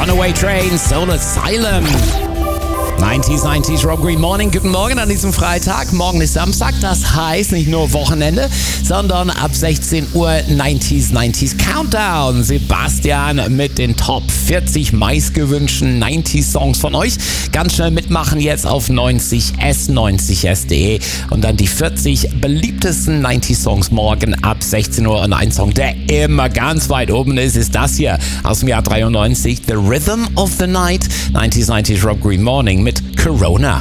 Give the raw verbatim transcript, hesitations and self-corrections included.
Runaway Train, Soul Asylum. neunzig neunzig Rob Green Morning. Guten Morgen an diesem Freitag. Morgen ist Samstag, das heißt nicht nur Wochenende, sondern ab sechzehn Uhr neunzig neunzig Countdown. Sebastian mit den Top vierzig meistgewünschten neunzig Songs von euch. Ganz schnell mitmachen jetzt auf neunzig s neunzig s punkt de und dann die vierzig beliebtesten neunzig Songs morgen ab sechzehn Uhr. Und ein Song, der immer ganz weit oben ist, ist das hier aus dem Jahr dreiundneunzig. The Rhythm of the Night. neunzig neunzig Rob Green Morning mit Corona.